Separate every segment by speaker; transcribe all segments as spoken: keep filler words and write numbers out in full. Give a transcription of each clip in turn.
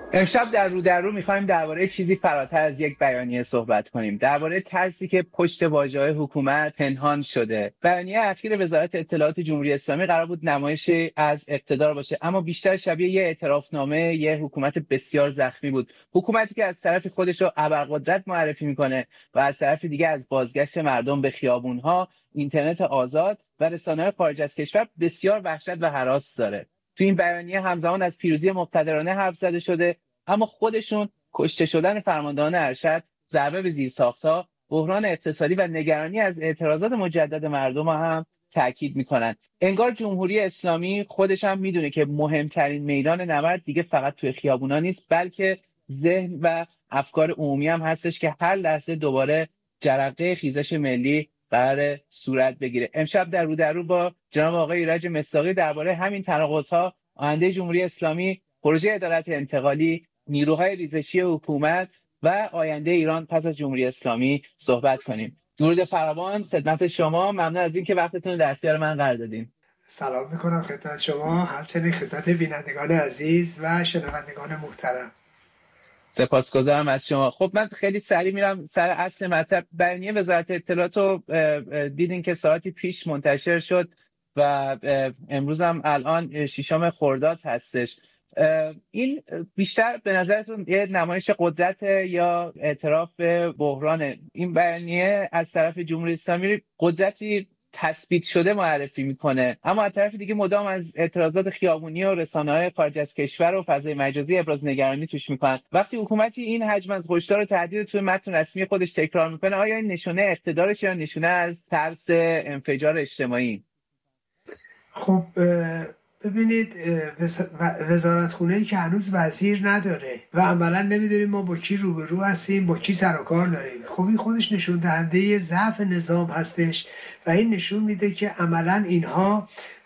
Speaker 1: امشب در رو در رو می‌خوایم درباره چیزی فراتر از یک بیانیه صحبت کنیم. درباره ترسی که پشت واژه‌های حکومت پنهان شده. بیانیه اخیر وزارت اطلاعات جمهوری اسلامی قرار بود نمایشی از اقتدار باشه، اما بیشتر شبیه یه اعترافنامه یه حکومت بسیار زخمی بود. حکومتی که از طرف خودش رو ابرقدرت معرفی میکنه و از طرف دیگه از بازگشت مردم به خیابون‌ها، اینترنت آزاد و رسانه‌های خارج از کشور بسیار وحشت و هراس داره. تو این بیانیه همزمان از پیروزی مقتدرانه حرف زده شده، اما خودشون کشته شدن فرماندهان ارشد، ضربه به زیرساخت‌ها، بحران اقتصادی و نگرانی از اعتراضات مجدد مردم هم تاکید میکنن. انگار جمهوری اسلامی خودش هم میدونه که مهمترین میدان نبرد دیگه فقط توی خیابونا نیست، بلکه ذهن و افکار عمومی هم هستش که هر لحظه دوباره جرقه خیزش ملی قرار صورت بگیره. امشب در رو در رو با جناب آقای ایرج مصداقی درباره همین تناقض‌ها، آینده جمهوری اسلامی، پروژه عدالت انتقالی، نیروهای ریزشی حکومت و آینده ایران پس از جمهوری اسلامی صحبت کنیم. درود فراوان خدمت شما، ممنون از اینکه وقتتون رو در اختیار من قرار دادین.
Speaker 2: سلام میکنم خدمت شما، همچنین خدمت بینندگان عزیز و شنوندگان محترم.
Speaker 1: سپاسگزارم از شما. خب من خیلی سریع میرم سر اصل مطلب. بیانیه وزارت اطلاعات رو دیدین که ساعتی پیش منتشر شد و امروز هم الان ششم خرداد هستش. این بیشتر به نظرتون یه نمایش قدرت یا اعتراف به بحران؟ این بیانیه از طرف جمهوری اسلامی قدرتی تثبیت شده معرفی میکنه، اما از طرف دیگه مدام از اعتراضات خیابونی و رسانه‌های خارج از کشور و فضای مجازی ابراز نگرانی توش میکنن. وقتی حکومتی این حجم از هشدار و تهدید توی متن رسمی خودش تکرار میکنه، آیا این نشونه اقتدارش یا نشونه از ترس انفجار اجتماعی؟
Speaker 2: خب ببینید، وزارتخونه‌ای که هنوز وزیر نداره و عملا نمیدونیم ما با کی روبرو هستیم، با کی سر و کار داریم، خب این خودش نشون دهنده ضعف نظام هستش و این نشون میده که عملا اینها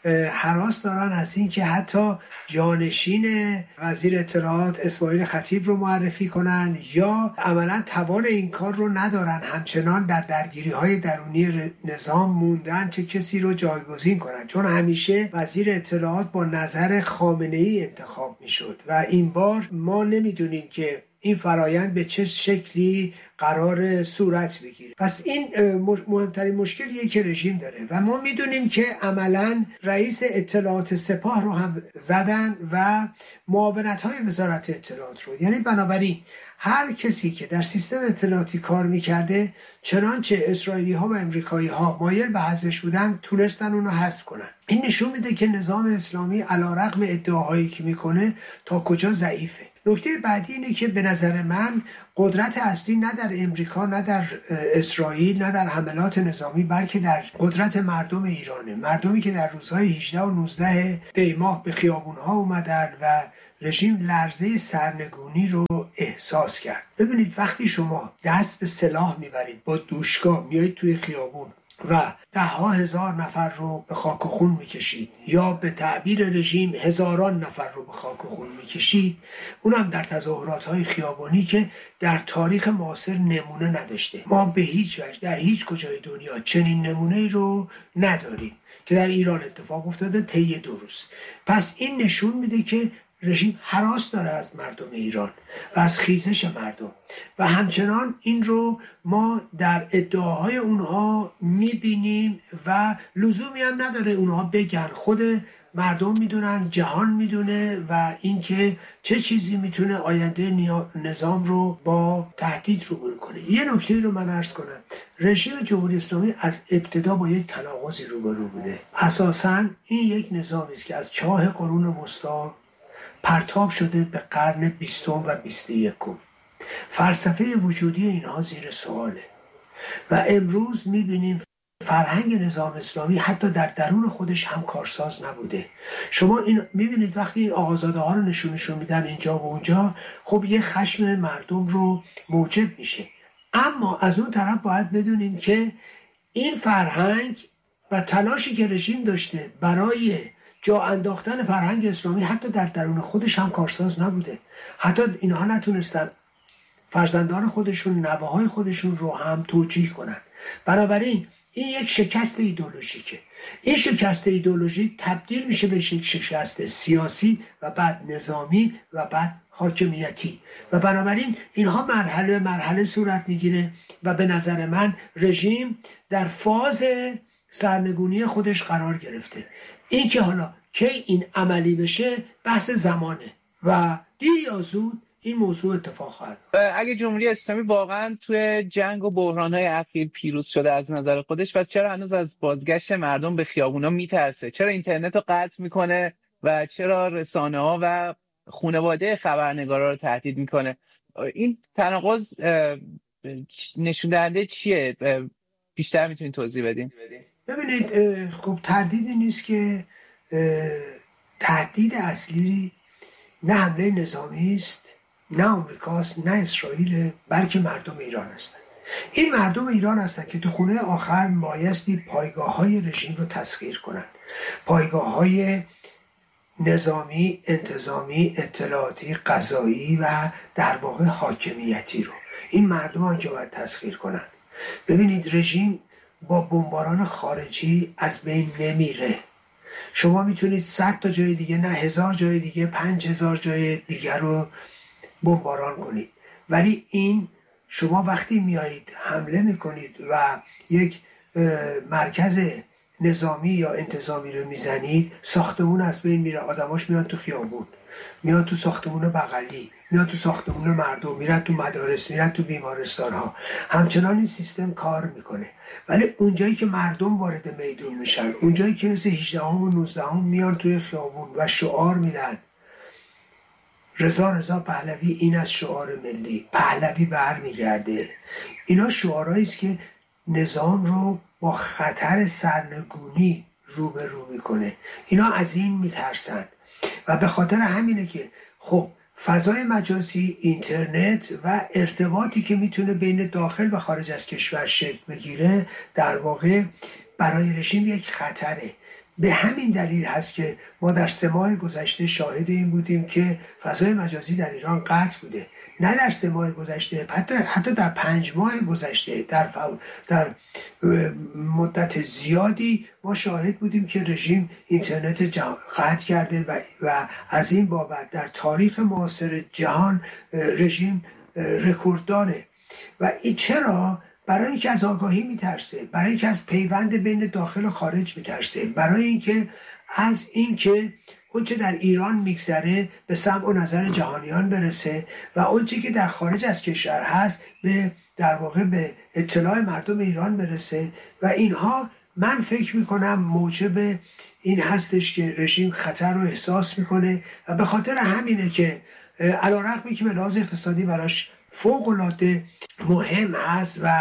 Speaker 2: هراس دارن از این که حتی جانشین وزیر اطلاعات اسماعیل خطیب رو معرفی کنن یا عملا توان این کار رو ندارن، همچنان در درگیری های درونی نظام موندن چه کسی رو جایگزین کنن، چون همیشه وزیر اطلاعات با نظر خامنه‌ای انتخاب میشد و این بار ما نمیدونیم که این فرایند به چه شکلی قرار صورت بگیره. پس این مهمترین مشکلیه که رژیم داره و ما میدونیم که عملا رئیس اطلاعات سپاه رو هم زدن و معاونت‌های وزارت اطلاعات رو، یعنی بنابراین هر کسی که در سیستم اطلاعاتی کار میکرده، چنانچه اسرائیلی ها و امریکایی ها مایل به حذفش بودن، تونستن اونو حذف کنن. این نشون میده که نظام اسلامی علیرغم ادعاهایی که میکنه تا کجا ضعیفه. نکته بعدی اینه که به نظر من قدرت اصلی نه در امریکا، نه در اسرائیل، نه در حملات نظامی، بلکه در قدرت مردم ایرانه. مردمی که در روزهای هجده و نوزده دی ماه به خیابونها اومدن و رژیم لرزه سرنگونی رو احساس کرد. ببینید وقتی شما دست به سلاح میبرید، با دوشکا میایید توی خیابون و ده ها هزار نفر رو به خاک و خون میکشید یا به تعبیر رژیم هزاران نفر رو به خاک و خون میکشید، اونم در تظاهرات های خیابانی که در تاریخ معاصر نمونه نداشته. ما به هیچ وجه در هیچ کجای دنیا چنین نمونه رو نداریم که در ایران اتفاق افتاده طی دو روز. پس این نشون میده که رژیم هراس داره از مردم ایران و از خیزش مردم و همچنان این رو ما در ادعاهای اونها میبینیم و لزومی هم نداره اونها بگن، خود مردم میدونن، جهان میدونه و اینکه چه چیزی میتونه آینده نظام رو با تهدید روبرو کنه. یه نکته رو من عرض کنم، رژیم جمهوری اسلامی از ابتدا با یک تناقضی روبرو بوده. اساساً این یک نظامی است که از چاه قرون وسطی پرتاب شده به قرن بیستم و بیست و یکم. فلسفه وجودی اینها زیر سواله و امروز میبینیم فرهنگ نظام اسلامی حتی در درون خودش هم کارساز نبوده. شما این میبینید وقتی این آقازاده ها رو نشونشون میدن اینجا و اونجا، خب یه خشم مردم رو موجب میشه. اما از اون طرف باید بدونیم که این فرهنگ و تلاشی که رژیم داشته برای جا انداختن فرهنگ اسلامی حتی در درون خودش هم کارساز نبوده. حتی اینها نتونستن فرزندان خودشون، نوه‌های خودشون رو هم توجیه کنن. بنابراین این یک شکست ایدئولوژیکه این شکست ایدئولوژی تبدیل میشه به شکست سیاسی و بعد نظامی و بعد حاکمیتی و بنابراین اینها مرحله مرحله صورت میگیره و به نظر من رژیم در فاز سرنگونی خودش قرار گرفته. این که حالا کی این عملی بشه بحث زمانه و دیر یا زود این موضوع اتفاق خواهد.
Speaker 1: اگه جمهوری اسلامی واقعا توی جنگ و بحران‌های اخیر پیروز شده از نظر خودش، پس چرا هنوز از بازگشت مردم به خیابونا میترسه؟ چرا اینترنت رو قطع میکنه و چرا رسانه‌ها و خانواده خبرنگارا رو تهدید میکنه؟ این تناقض نشون دهنده چیه؟ بیشتر میتونید توضیح بدین؟
Speaker 2: ببینید خب تردیدی نیست که تهدید اصلی نه حمله نظامی است، نه آمریکاست، نه اسرائیل، بلکه مردم ایران هستند. این مردم ایران هستند که تو خونه آخر بایستی پایگاه‌های رژیم رو تسخیر کنند، پایگاه‌های نظامی، انتظامی، اطلاعاتی، قضایی و در واقع حاکمیتی رو. این مردم ها که باید تسخیر کنند. ببینید رژیم با بمباران خارجی از بین نمیره. شما میتونید صد تا جای دیگه، نه هزار جای دیگه، پنج هزار جای دیگه رو بمباران کنید، ولی این شما وقتی میایید حمله میکنید و یک مرکز نظامی یا انتظامی رو میزنید، ساختمون از بین میره، آدماش میان تو خیابون، میان تو ساختمون بغلی، میان تو ساختمون مردم، میرن تو مدارس، میرن تو بیمارستان ها. همچنان این سیستم کار میکنه. ولی اونجایی که مردم وارد میدون میشن، اونجایی که مثل هجدهم و نوزدهم میان توی خیابون و شعار میدن رضا رضا پهلوی، این از شعار ملی، پهلوی برمیگرده، اینا شعارهایی است که نظام رو با خطر سرنگونی روبرو میکنه. اینا از این میترسن و به خاطر همینه که خب فضای مجازی، اینترنت و ارتباطی که میتونه بین داخل و خارج از کشور شکل بگیره در واقع برای رژیم یک خطره. به همین دلیل هست که ما در سه ماه گذشته شاهد این بودیم که فضای مجازی در ایران قطع بوده. نه در سه ماه گذشته، حتی حتی در پنج ماه گذشته، در فو... در مدت زیادی ما شاهد بودیم که رژیم اینترنت جهان قطع کرده و, و از این بابت در تاریخ معاصر جهان رژیم رکورد داره. و این چرا؟ برای اینکه از آگاهی میترسه، برای اینکه از پیوند بین داخل و خارج میترسه، برای اینکه از اینکه اونچه در ایران میگذره به سمع و نظر جهانیان برسه و اونچه که در خارج از کشور هست به در واقع به اطلاع مردم ایران برسه. و اینها من فکر میکنم موجب این هستش که رژیم خطر رو احساس میکنه و به خاطر همینه که علیرغمی که به لحاظ اقتصادی براش فوق العاده مهم هست و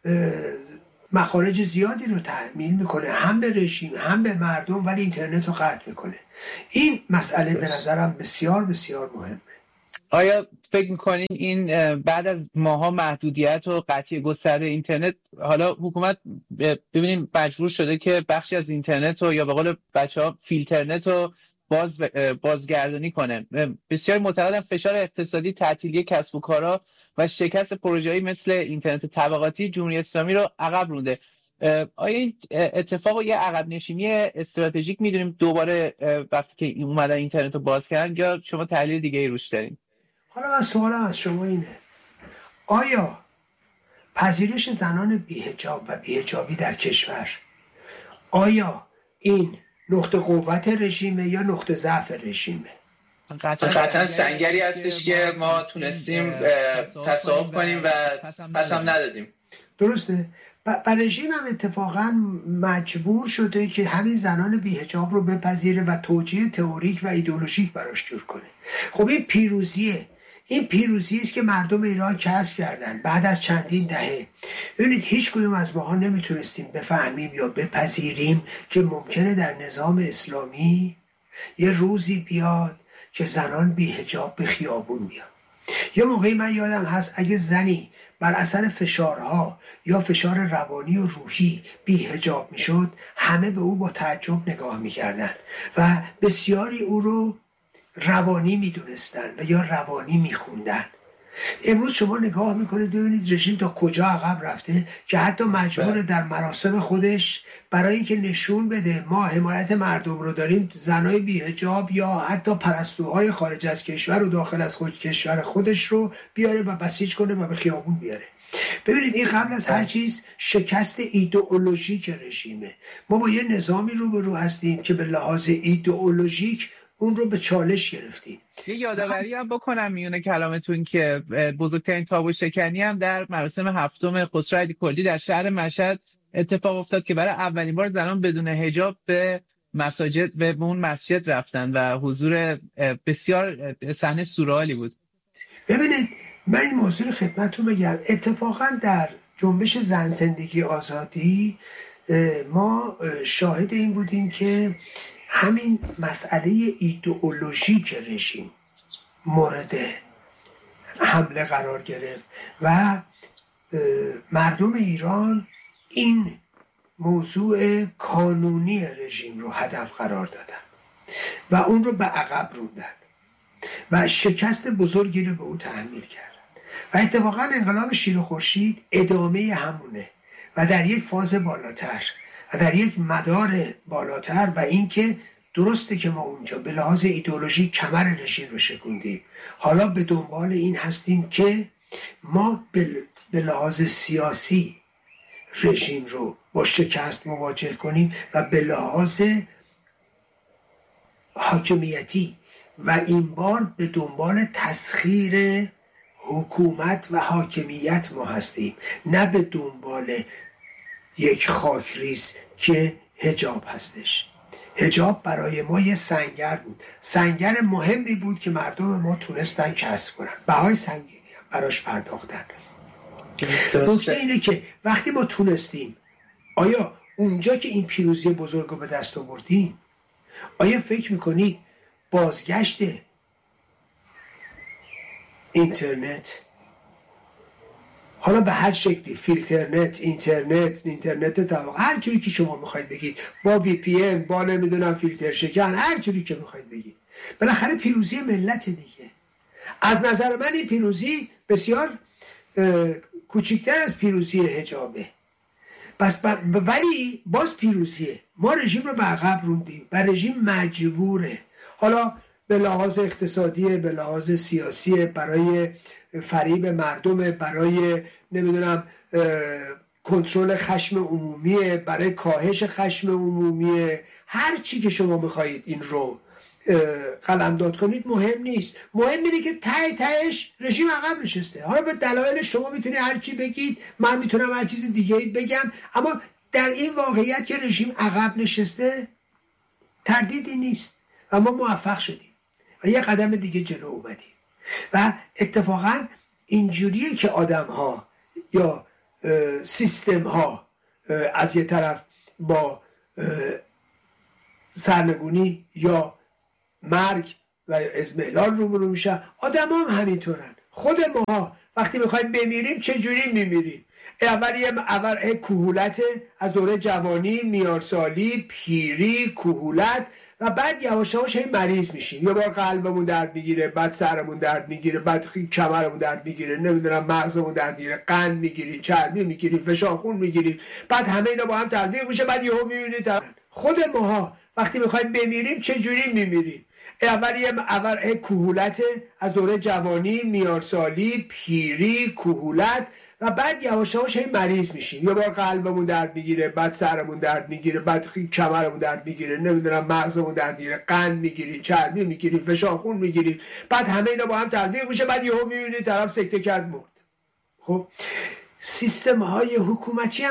Speaker 2: مخارج زیادی رو تحمیل میکنه هم به رژیم هم به مردم، ولی اینترنت رو قطع میکنه. این مسئله به نظرم بسیار بسیار مهمه.
Speaker 1: آیا فکر میکنین این بعد از ماها محدودیت و قطعی گسترده اینترنت، حالا حکومت ببینیم مجبور شده که بخشی از اینترنت رو یا به قول بچه‌ها فیلترنت رو باز بازگردانی کنه؟ بسیار معتقدم فشار اقتصادی، تعطیلی کسب و کارها و شکست پروژه‌ای مثل اینترنت طبقاتی جمهوری اسلامی رو عقب رونده. آیا این اتفاق یه عقب نشینی استراتژیک میدونیم دوباره وقتی که اومدن اینترنت رو باز کردن، یا شما تحلیل دیگه ای روش دارین؟
Speaker 2: حالا من سوالم از شما اینه، آیا پذیرش زنان بی‌حجاب و بی‌حجابی در کشور، آیا این نقطه قوت رژیمه یا نقطه ضعف رژیمه؟
Speaker 1: قطعا سنگری هستش که ما تونستیم تصاحب کنیم و پس هم ندادیم.
Speaker 2: درسته؟ و رژیم هم اتفاقا مجبور شده که همین زنان بی‌حجاب رو بپذیره و توجیه تئوریک و ایدئولوژیک براش جور کنه. خب این پیروزیه، این پیروزی است که مردم ایران کسب کردن بعد از چندین دهه. ببینید هیچ کدوم از ماها نمیتونستیم بفهمیم یا بپذیریم که ممکنه در نظام اسلامی یه روزی بیاد که زنان بی‌حجاب به خیابون میان. یه موقعی من یادم هست اگه زنی بر اثر فشارها یا فشار روانی و روحی بی‌حجاب میشد، همه به او با تعجب نگاه میکردن و بسیاری او رو روانی میدونستن و یا روانی میخوندن. امروز شما نگاه میکنید ببینید رژیم تا کجا عقب رفته که حتی مجبور در مراسم خودش برای اینکه نشون بده ما حمایت مردم رو داریم، زنای بی‌حجاب یا حتی پرستوهای خارج از کشور و داخل از خود کشور خودش رو بیاره و بسیج کنه و به خیابون بیاره. ببینید این قبل از هر چیز شکست ایدئولوژیک رژیمه. ما با یه نظامی رو به رو هستیم که به لحاظ ایدئولوژیک اون رو به چالش گرفتیم.
Speaker 1: یه یادآوری هم بکنم میونه کلامتون که بزرگترین تابو شکنی هم در مراسم هفتم خسرو علیکردی در شهر مشهد اتفاق افتاد که برای اولین بار زنان بدون حجاب به مساجد به اون مسجد رفتن و حضور بسیار صحنه سورئالی بود.
Speaker 2: ببینید من این موضوع خدمتتون بگم، اتفاقا در جنبش زن زندگی آزادی ما شاهد این بودیم که همین مسئله ایدئولوژیک رژیم مورد حمله قرار گرفت و مردم ایران این موضوع کانونی رژیم رو هدف قرار دادن و اون رو به عقب روندن و شکست بزرگی رو به او تحمیل کردن و اتفاقا انقلاب شیر و خورشید ادامه همونه و در یک فاز بالاتر و در یک مدار بالاتر و اینکه درسته که ما اونجا به لحاظ ایدئولوژی کمر رژیم رو شکوندیم، حالا به دنبال این هستیم که ما به لحاظ سیاسی رژیم رو با شکست مواجه کنیم و به لحاظ حاکمیتی و این بار به دنبال تسخیر حکومت و حاکمیت ما هستیم، نه به دنبال یک خاکریز که حجاب هستش. حجاب برای ما یه سنگر بود، سنگر مهمی بود که مردم ما تونستن کسب کنن، بهای سنگینی هم براش پرداختن. نکته اینه که وقتی ما تونستیم، آیا اونجا که این پیروزی بزرگ رو به دست آوردیم، آیا فکر میکنی بازگشت اینترنت، حالا به هر شکلی، فیلترنت، اینترنت، اینترنت طبق هر جوری که شما میخواید بگید، با وی پی ان، با نمیدونم فیلتر شکن، هر جوری که میخواید بگید، بالاخره پیروزی ملت دیگه. از نظر من این پیروزی بسیار کوچکتر از پیروزی حجابه، بس ب... ولی باز پیروزیه. ما رژیم رو به عقب روندیم و رژیم مجبوره، حالا به لحاظ اقتصادی، به لحاظ سیاسی، برای فریب مردم، برای نمیدونم کنترل خشم عمومی، برای کاهش خشم عمومی، هر چی که شما میخواهید این رو قلمداد کنید مهم نیست. مهم اینه که ته تهش رژیم عقب نشسته. حالا به دلایل شما میتونید هر چی بگید، من میتونم هر چیز دیگه بگم، اما در این واقعیت که رژیم عقب نشسته تردیدی نیست و ما موفق شدیم و یه قدم دیگه جلو اومدیم. و اتفاقا اینجوریه که آدم ها یا سیستم ها از یه طرف با سرنگونی یا مرگ و اضمحلال روبرو میشن، آدم هم همینطورن. خود ما وقتی میخوایم بمیریم چجوری میمیریم؟ اول یه اول کهولت از دوره جوانی، میارسالی، پیری، کهولت و بعد یواش یواش این مریض میشیم. یه بار قلبمون درد میگیره، بعد سرمون درد میگیره، بعد کمرمون درد میگیره، نمیدونم مغزمون درد میگیره، قند میگیریم، چربی میگیریم، فشار خون میگیریم، بعد همه اینا با هم تلفیق میشه، بعد یهو میبینید خود ماها وقتی میخوایم بمیریم چجوری میمیریم؟ اول یه اول کهولت از دوره جوانی، میارسالی، پیری، کهولت و بعد یواش یواش این مریض میشیم. یه بار قلبمون درد میگیره، بعد سرمون درد میگیره، بعد کمرمون درد میگیره، نمیدونم مغزمون درد میگیره، قند میگیریم، چربی میگیریم، فشار خون میگیریم، بعد همه اینا با هم تلفیق میشه، بعد یهو میبینید طرف سکته کرد مرد. خب سیستم های حکومتی هم